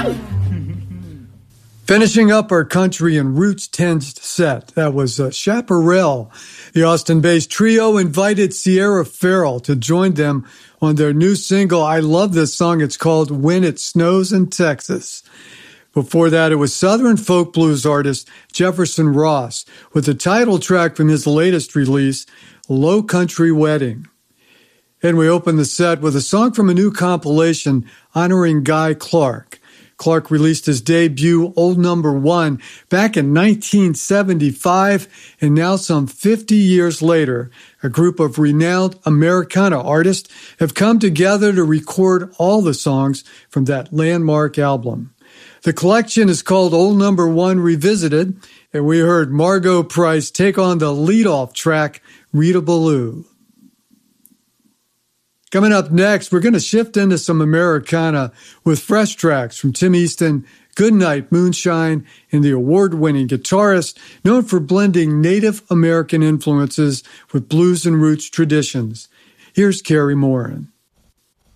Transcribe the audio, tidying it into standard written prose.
Finishing up our country and roots-tinged set, that was Chaparral. The Austin-based trio invited Sierra Farrell to join them on their new single. I love this song. It's called When It Snows in Texas. Before that, it was Southern folk blues artist Jefferson Ross with the title track from his latest release, Low Country Wedding. And we opened the set with a song from a new compilation honoring Guy Clark. Clark released his debut, Old Number One, back in 1975, and now some 50 years later, a group of renowned Americana artists have come together to record all the songs from that landmark album. The collection is called Old Number One Revisited, and we heard Margo Price take on the lead-off track, Rita Ballou. Coming up next, we're going to shift into some Americana with fresh tracks from Tim Easton, Goodnight Moonshine, and the award-winning guitarist known for blending Native American influences with blues and roots traditions. Here's Carrie Morin.